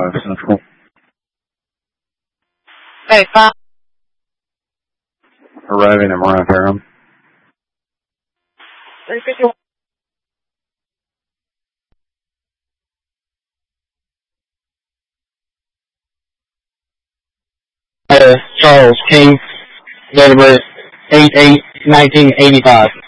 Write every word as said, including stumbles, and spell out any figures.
five Central. Hey, five. Arriving at Mariah Ferrum. three fifty-one. Uh, Charles King, date of birth eight eight nineteen eighty-five.